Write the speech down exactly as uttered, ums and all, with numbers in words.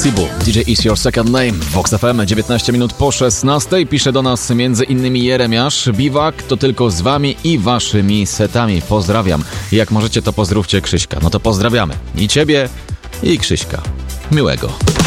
Sibu, D J Is Your Second Name, Vox F M, dziewiętnaście minut po szesnastej. Pisze do nas między innymi Jeremiasz. Biwak to tylko z wami i waszymi setami. Pozdrawiam. Jak możecie, to pozdrówcie Krzyśka. No to pozdrawiamy i ciebie, i Krzyśka. Miłego.